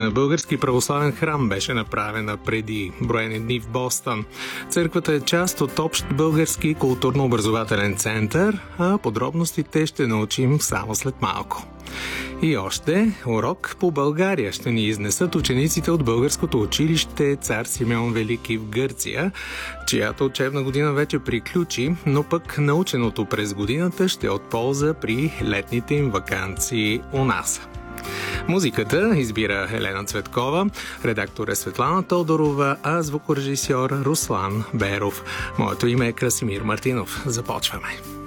на български православен храм беше направена преди броени дни в Бостън. Църквата е част от общ български културно-образователен център, а подробностите ще научим само след малко. И още урок по България ще ни изнесат учениците от българското училище Цар Симеон Велики в Гърция, чиято учебна година вече приключи, но пък наученото през годината ще е от полза при летните им ваканции у нас. Музиката избира Елена Цветкова, редактор е Светлана Тодорова, а звукорежисьор Руслан Беров. Моето име е Красимир Мартинов. Започваме.